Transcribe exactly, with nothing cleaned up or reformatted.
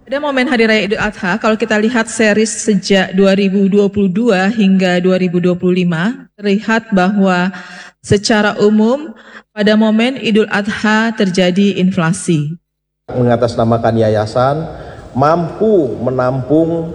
Pada momen Hari Raya Idul Adha, kalau kita lihat series sejak dua ribu dua puluh dua hingga dua ribu dua puluh lima, terlihat bahwa secara umum pada momen Idul Adha terjadi inflasi. Mengatasnamakan yayasan mampu menampung